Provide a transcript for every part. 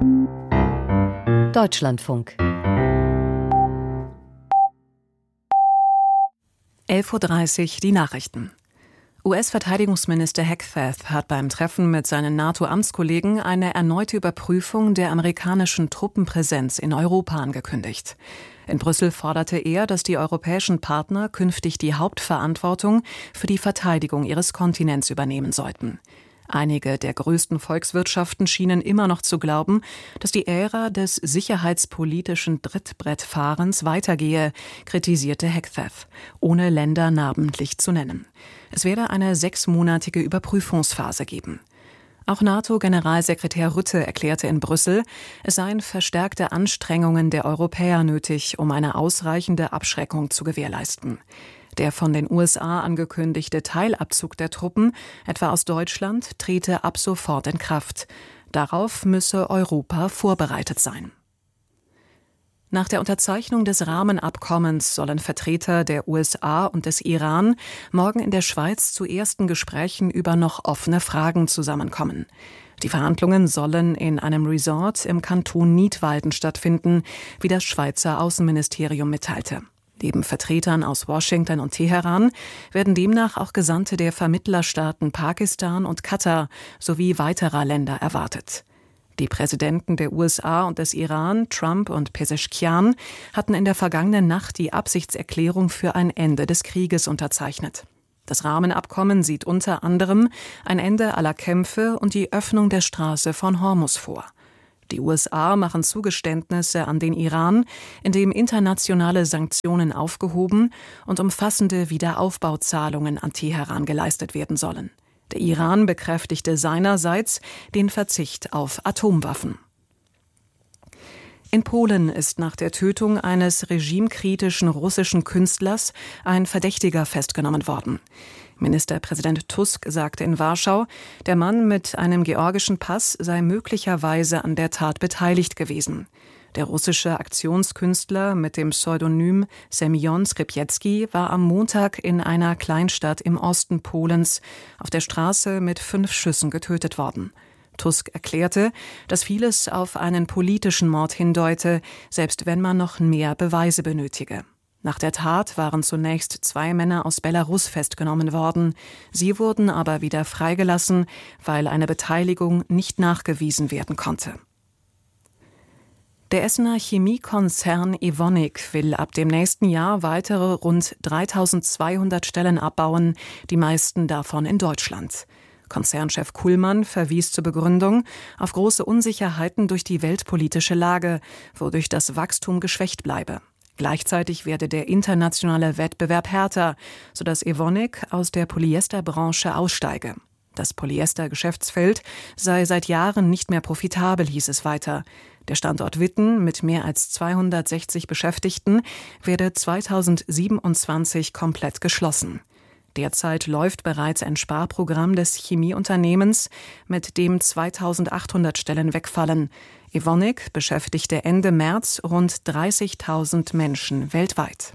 Deutschlandfunk. 11:30 Uhr die Nachrichten. US-Verteidigungsminister Hegseth hat beim Treffen mit seinen NATO-Amtskollegen eine erneute Überprüfung der amerikanischen Truppenpräsenz in Europa angekündigt. In Brüssel forderte er, dass die europäischen Partner künftig die Hauptverantwortung für die Verteidigung ihres Kontinents übernehmen sollten. Einige der größten Volkswirtschaften schienen immer noch zu glauben, dass die Ära des sicherheitspolitischen Trittbrettfahrens weitergehe, kritisierte Hegseth, ohne Länder namentlich zu nennen. Es werde eine 6-monatige Überprüfungsphase geben. Auch NATO-Generalsekretär Rutte erklärte in Brüssel, es seien verstärkte Anstrengungen der Europäer nötig, um eine ausreichende Abschreckung zu gewährleisten. Der von den USA angekündigte Teilabzug der Truppen, etwa aus Deutschland, trete ab sofort in Kraft. Darauf müsse Europa vorbereitet sein. Nach der Unterzeichnung des Rahmenabkommens sollen Vertreter der USA und des Iran morgen in der Schweiz zu ersten Gesprächen über noch offene Fragen zusammenkommen. Die Verhandlungen sollen in einem Resort im Kanton Nidwalden stattfinden, wie das Schweizer Außenministerium mitteilte. Neben Vertretern aus Washington und Teheran werden demnach auch Gesandte der Vermittlerstaaten Pakistan und Katar sowie weiterer Länder erwartet. Die Präsidenten der USA und des Iran, Trump und Pezeshkian, hatten in der vergangenen Nacht die Absichtserklärung für ein Ende des Krieges unterzeichnet. Das Rahmenabkommen sieht unter anderem ein Ende aller Kämpfe und die Öffnung der Straße von Hormuz vor. Die USA machen Zugeständnisse an den Iran, indem internationale Sanktionen aufgehoben und umfassende Wiederaufbauzahlungen an Teheran geleistet werden sollen. Der Iran bekräftigte seinerseits den Verzicht auf Atomwaffen. In Polen ist nach der Tötung eines regimekritischen russischen Künstlers ein Verdächtiger festgenommen worden. Ministerpräsident Tusk sagte in Warschau, der Mann mit einem georgischen Pass sei möglicherweise an der Tat beteiligt gewesen. Der russische Aktionskünstler mit dem Pseudonym Semjon Skripecki war am Montag in einer Kleinstadt im Osten Polens auf der Straße mit 5 Schüssen getötet worden. Tusk erklärte, dass vieles auf einen politischen Mord hindeute, selbst wenn man noch mehr Beweise benötige. Nach der Tat waren zunächst 2 Männer aus Belarus festgenommen worden. Sie wurden aber wieder freigelassen, weil eine Beteiligung nicht nachgewiesen werden konnte. Der Essener Chemiekonzern Evonik will ab dem nächsten Jahr weitere rund 3.200 Stellen abbauen, die meisten davon in Deutschland. Konzernchef Kullmann verwies zur Begründung auf große Unsicherheiten durch die weltpolitische Lage, wodurch das Wachstum geschwächt bleibe. Gleichzeitig werde der internationale Wettbewerb härter, sodass Evonik aus der Polyesterbranche aussteige. Das Polyester-Geschäftsfeld sei seit Jahren nicht mehr profitabel, hieß es weiter. Der Standort Witten mit mehr als 260 Beschäftigten werde 2027 komplett geschlossen. Derzeit läuft bereits ein Sparprogramm des Chemieunternehmens, mit dem 2.800 Stellen wegfallen. Evonik beschäftigte Ende März rund 30.000 Menschen weltweit.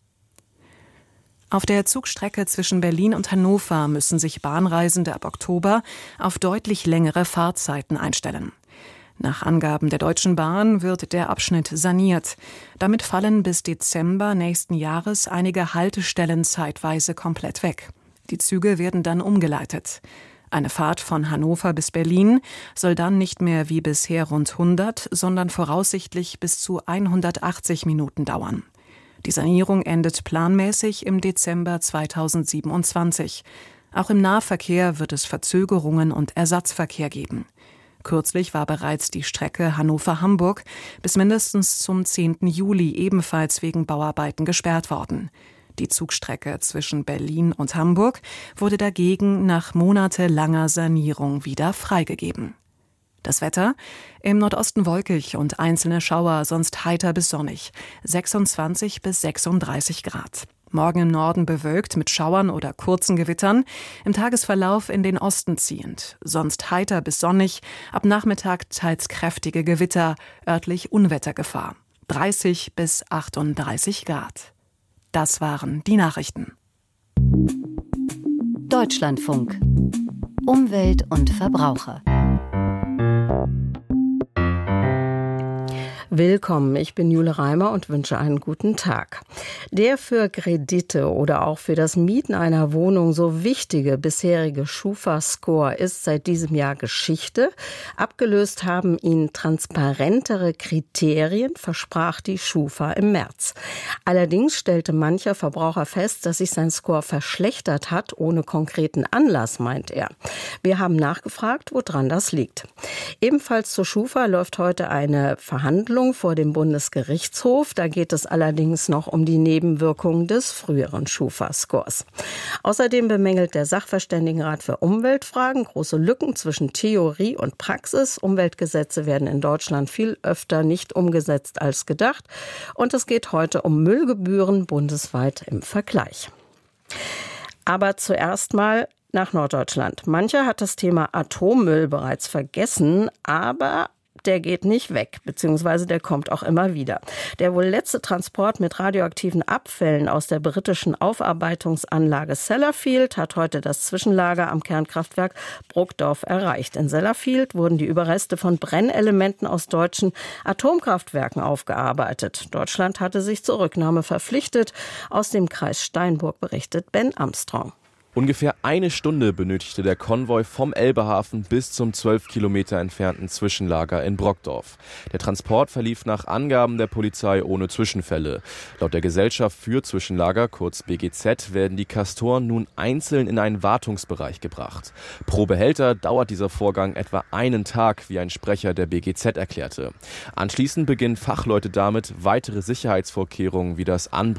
Auf der Zugstrecke zwischen Berlin und Hannover müssen sich Bahnreisende ab Oktober auf deutlich längere Fahrzeiten einstellen. Nach Angaben der Deutschen Bahn wird der Abschnitt saniert. Damit fallen bis Dezember nächsten Jahres einige Haltestellen zeitweise komplett weg. Die Züge werden dann umgeleitet. Eine Fahrt von Hannover bis Berlin soll dann nicht mehr wie bisher rund 100, sondern voraussichtlich bis zu 180 Minuten dauern. Die Sanierung endet planmäßig im Dezember 2027. Auch im Nahverkehr wird es Verzögerungen und Ersatzverkehr geben. Kürzlich war bereits die Strecke Hannover-Hamburg bis mindestens zum 10. Juli ebenfalls wegen Bauarbeiten gesperrt worden. Die Zugstrecke zwischen Berlin und Hamburg wurde dagegen nach monatelanger Sanierung wieder freigegeben. Das Wetter: im Nordosten wolkig und einzelne Schauer, sonst heiter bis sonnig, 26 bis 36 Grad. Morgen im Norden bewölkt mit Schauern oder kurzen Gewittern, im Tagesverlauf in den Osten ziehend, sonst heiter bis sonnig, ab Nachmittag teils kräftige Gewitter, örtlich Unwettergefahr, 30 bis 38 Grad. Das waren die Nachrichten. Deutschlandfunk. Umwelt und Verbraucher. Willkommen, ich bin Jule Reimer und wünsche einen guten Tag. Der für Kredite oder auch für das Mieten einer Wohnung so wichtige bisherige Schufa-Score ist seit diesem Jahr Geschichte. Abgelöst haben ihn transparentere Kriterien, versprach die Schufa im März. Allerdings stellte mancher Verbraucher fest, dass sich sein Score verschlechtert hat, ohne konkreten Anlass, meint er. Wir haben nachgefragt, woran das liegt. Ebenfalls zur Schufa läuft heute eine Verhandlung vor dem Bundesgerichtshof. Da geht es allerdings noch um die Nebenwirkungen des früheren Schufa-Scores. Außerdem bemängelt der Sachverständigenrat für Umweltfragen große Lücken zwischen Theorie und Praxis. Umweltgesetze werden in Deutschland viel öfter nicht umgesetzt als gedacht. Und es geht heute um Müllgebühren bundesweit im Vergleich. Aber zuerst mal nach Norddeutschland. Mancher hat das Thema Atommüll bereits vergessen, aber der geht nicht weg, beziehungsweise der kommt auch immer wieder. Der wohl letzte Transport mit radioaktiven Abfällen aus der britischen Aufarbeitungsanlage Sellafield hat heute das Zwischenlager am Kernkraftwerk Brugdorf erreicht. In Sellafield wurden die Überreste von Brennelementen aus deutschen Atomkraftwerken aufgearbeitet. Deutschland hatte sich zur Rücknahme verpflichtet. Aus dem Kreis Steinburg berichtet Ben Armstrong. Ungefähr eine Stunde benötigte der Konvoi vom Elbehafen bis zum 12 Kilometer entfernten Zwischenlager in Brokdorf. Der Transport verlief nach Angaben der Polizei ohne Zwischenfälle. Laut der Gesellschaft für Zwischenlager, kurz BGZ, werden die Castoren nun einzeln in einen Wartungsbereich gebracht. Pro Behälter dauert dieser Vorgang etwa einen Tag, wie ein Sprecher der BGZ erklärte. Anschließend beginnen Fachleute damit, weitere Sicherheitsvorkehrungen wie das Anbringen